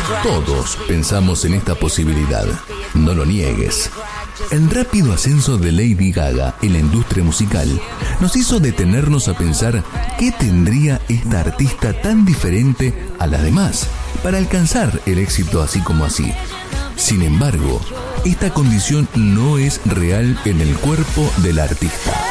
Todos pensamos en esta posibilidad. No lo niegues. El rápido ascenso de Lady Gaga en la industria musical nos hizo detenernos a pensar qué tendría esta artista tan diferente a las demás para alcanzar el éxito así como así. Sin embargo, esta condición no es real en el cuerpo del artista.